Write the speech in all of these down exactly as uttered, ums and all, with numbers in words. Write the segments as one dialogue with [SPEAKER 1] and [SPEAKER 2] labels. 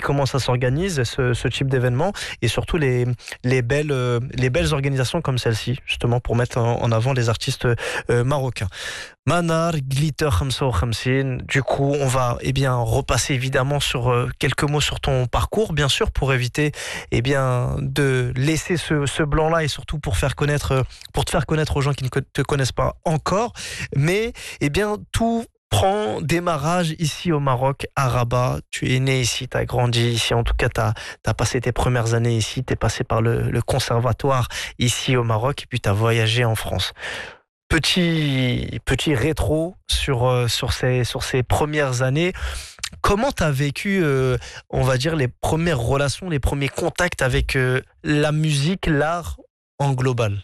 [SPEAKER 1] comment ça s'organise, ce, ce type d'événement, et surtout les, les, belles, euh, les belles organisations comme celle-ci, justement pour mettre en, en avant les artistes euh, marocains. Manar, Glitter Khamsa Du coup, on va eh bien, repasser évidemment sur euh, quelques mots sur ton parcours, bien sûr, pour éviter eh bien, de laisser ce, ce blanc-là et surtout pour, faire connaître, pour te faire connaître aux gens qui ne te connaissent pas encore. Mais eh bien, tout prend démarrage ici au Maroc, à Rabat. Tu es né ici, tu as grandi ici. En tout cas, tu as passé tes premières années ici. Tu es passé par le, le conservatoire ici au Maroc et puis tu as voyagé en France. Petit, petit rétro sur, sur, ces, sur ces premières années. Comment tu as vécu, euh, on va dire, les premières relations, les premiers contacts avec euh, la musique, l'art en global?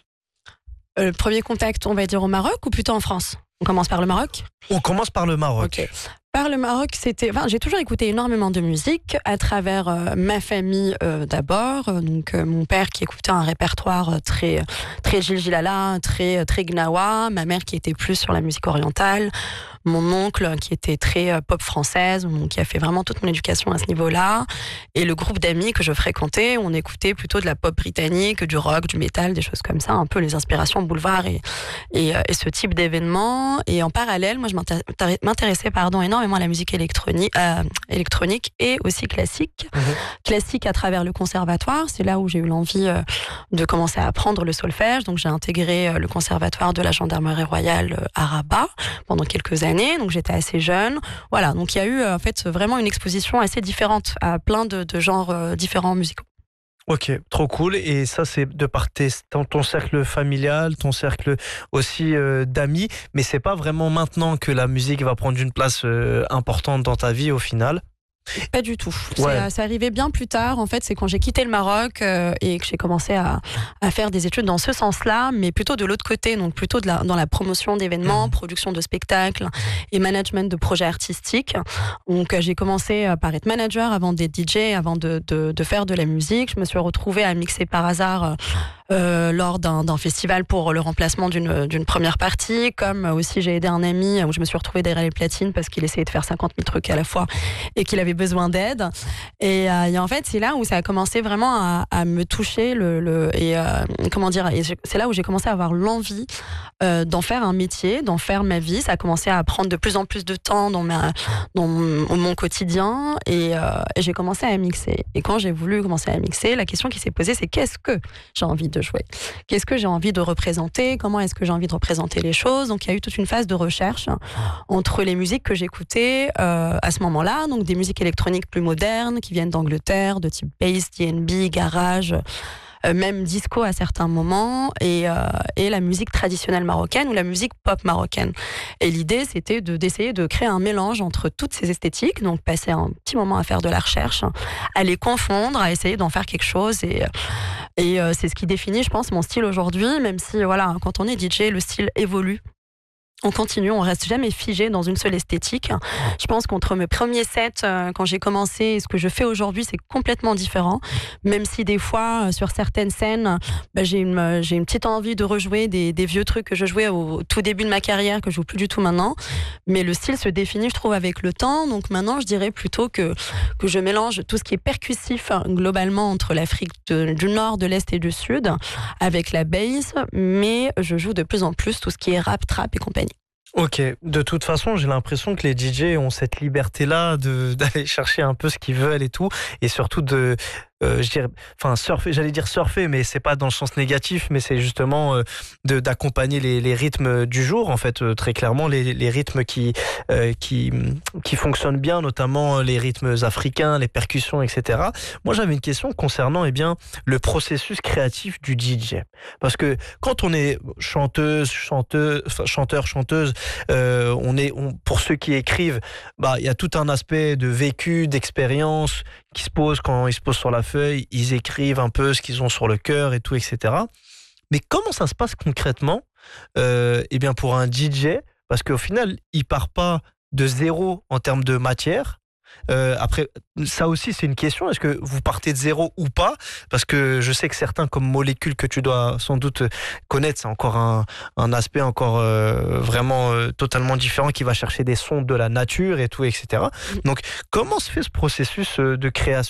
[SPEAKER 2] Le euh, premier contact, on va dire au Maroc ou plutôt en France? On commence par le Maroc?
[SPEAKER 1] On commence par le Maroc.
[SPEAKER 2] Okay. Par le Maroc, c'était. Enfin, j'ai toujours écouté énormément de musique à travers euh, ma famille euh, d'abord. Donc euh, mon père qui écoutait un répertoire très très Gil Gilala, très très Gnawa. Ma mère qui était plus sur la musique orientale. Mon oncle qui était très euh, pop française, donc qui a fait vraiment toute mon éducation à ce niveau-là. Et le groupe d'amis que je fréquentais, on écoutait plutôt de la pop britannique, du rock, du métal, des choses comme ça, un peu les inspirations boulevard et et, euh, et ce type d'événements. Et en parallèle, moi je m'intéressais pardon énormément à la musique électronique, euh, électronique et aussi classique. Mmh. Classique à travers le conservatoire, c'est là où j'ai eu l'envie euh, de commencer à apprendre le solfège. Donc j'ai intégré euh, le conservatoire de la Gendarmerie royale euh, à Rabat pendant quelques années. Donc j'étais assez jeune. Voilà, donc il y a eu euh, en fait vraiment une exposition assez différente à plein de, de genres euh, différents musicaux.
[SPEAKER 1] Ok, trop cool. Et ça, c'est de par tes, ton, ton cercle familial, ton cercle aussi euh, d'amis. Mais c'est pas vraiment maintenant que la musique va prendre une place euh, importante dans ta vie au final?
[SPEAKER 2] Pas du tout.
[SPEAKER 1] Ouais.
[SPEAKER 2] C'est, c'est arrivé bien plus tard. En fait, c'est quand j'ai quitté le Maroc euh, et que j'ai commencé à, à faire des études dans ce sens-là, mais plutôt de l'autre côté, donc plutôt de la, dans la promotion d'événements, mmh. production de spectacles et management de projets artistiques. Donc, euh, j'ai commencé par être manager avant d'être D J, avant de, de, de faire de la musique. Je me suis retrouvée à mixer par hasard euh, lors d'un, d'un festival pour le remplacement d'une, d'une première partie. Comme aussi, j'ai aidé un ami où je me suis retrouvée derrière les platines parce qu'il essayait de faire cinquante mille trucs à la fois et qu'il avait besoin d'aide. Et, euh, et en fait, c'est là où ça a commencé vraiment à, à me toucher. Le, le, et euh, comment dire, et c'est là où j'ai commencé à avoir l'envie euh, d'en faire un métier, d'en faire ma vie. Ça a commencé à prendre de plus en plus de temps dans, ma, dans mon, mon quotidien. Et, euh, et j'ai commencé à mixer. Et quand j'ai voulu commencer à mixer, la question qui s'est posée, c'est qu'est-ce que j'ai envie de jouer? Qu'est-ce que j'ai envie de représenter? Comment est-ce que j'ai envie de représenter les choses? Donc, il y a eu toute une phase de recherche entre les musiques que j'écoutais euh, à ce moment-là, donc des musiques électroniques plus modernes qui viennent d'Angleterre, de type bass, D and B, garage, euh, même disco à certains moments, et, euh, et la musique traditionnelle marocaine ou la musique pop marocaine. Et l'idée, c'était de, d'essayer de créer un mélange entre toutes ces esthétiques, donc passer un petit moment à faire de la recherche, à les confondre, à essayer d'en faire quelque chose. Et, et euh, c'est ce qui définit, je pense, mon style aujourd'hui, même si, voilà, quand on est D J, le style évolue. On continue, on reste jamais figé dans une seule esthétique. Je pense qu'entre mes premiers sets, euh, quand j'ai commencé, et ce que je fais aujourd'hui, c'est complètement différent. Même si des fois, euh, sur certaines scènes, bah, j'ai une, j'ai une petite envie de rejouer des, des vieux trucs que je jouais au, au tout début de ma carrière, que je joue plus du tout maintenant. Mais le style se définit, je trouve, avec le temps. Donc maintenant, je dirais plutôt que, que je mélange tout ce qui est percussif, globalement, entre l'Afrique de, du Nord, de l'Est et du Sud, avec la bass. Mais je joue de plus en plus tout ce qui est rap, trap et compagnie.
[SPEAKER 1] Ok, de toute façon, j'ai l'impression que les D J ont cette liberté-là de, d'aller chercher un peu ce qu'ils veulent et tout, et surtout de, euh, je dirais, enfin surfer, j'allais dire surfer, mais c'est pas dans le sens négatif, mais c'est justement euh, de, d'accompagner les, les rythmes du jour, en fait, euh, très clairement, les, les rythmes qui, euh, qui, qui fonctionnent bien, notamment les rythmes africains, les percussions, et cetera. Moi, j'avais une question concernant, eh bien, le processus créatif du D J, parce que quand on est chanteuse, chanteuse, enfin, chanteur, chanteuse, Euh, on est, on, pour ceux qui écrivent, bah, il y a tout un aspect de vécu, d'expérience qui se pose quand ils se posent sur la feuille, ils écrivent un peu ce qu'ils ont sur le cœur et tout, et cetera. Mais comment ça se passe concrètement euh, eh bien pour un D J? Parce qu'au final, il part pas de zéro en termes de matière. Euh, après, ça aussi c'est une question, est-ce que vous partez de zéro ou pas? Parce que je sais que certains, comme Molécule, que tu dois sans doute connaître, c'est encore un, un aspect encore euh, vraiment euh, totalement différent, qui va chercher des sons de la nature et tout, et cetera. Donc comment se fait ce processus de création